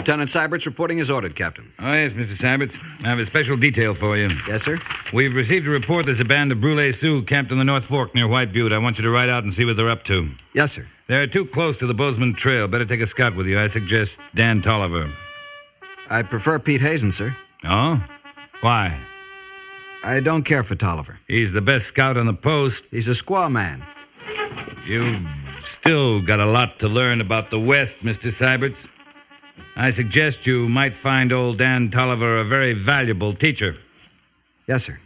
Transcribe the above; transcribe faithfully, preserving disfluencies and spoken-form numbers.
Lieutenant Syberts reporting as ordered, Captain. Oh, yes, Mister Syberts. I have a special detail for you. Yes, sir? We've received a report there's a band of Brule Sioux camped on the North Fork near White Butte. I want you to ride out and see what they're up to. Yes, sir. They're too close to the Bozeman Trail. Better take a scout with you. I suggest Dan Tolliver. I prefer Pete Hazen, sir. Oh? Why? I don't care for Tolliver. He's the best scout on the post. He's a squaw man. You've still got a lot to learn about the West, Mister Syberts. I suggest you might find old Dan Tolliver a very valuable teacher. Yes, sir.